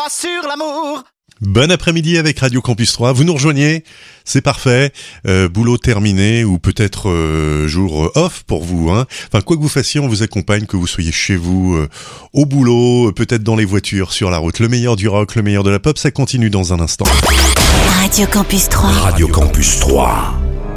pas sur l'amour. Bon après-midi avec Radio Campus 3, vous nous rejoignez, c'est parfait, boulot terminé ou peut-être jour off pour vous, hein. Enfin, quoi que vous fassiez, on vous accompagne, que vous soyez chez vous, au boulot, peut-être dans les voitures, sur la route. Le meilleur du rock, le meilleur de la pop, ça continue dans un instant. Radio Campus 3. Radio Campus 3.